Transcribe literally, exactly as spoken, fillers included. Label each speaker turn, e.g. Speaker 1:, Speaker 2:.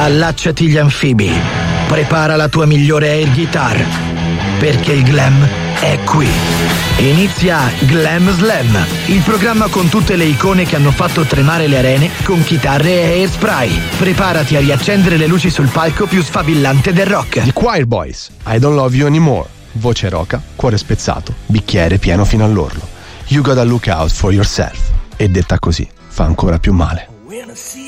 Speaker 1: Allacciati gli anfibi, prepara la tua migliore air guitar, perché il glam è qui. Inizia Glam Slam, il programma con tutte le icone che hanno fatto tremare le arene con chitarre e hairspray. Preparati a riaccendere le luci sul palco più sfavillante del rock.
Speaker 2: The Choir Boys, I Don't Love You Anymore. Voce roca, cuore spezzato, bicchiere pieno fino all'orlo. You Gotta Look Out For Yourself. E detta così, fa ancora più male.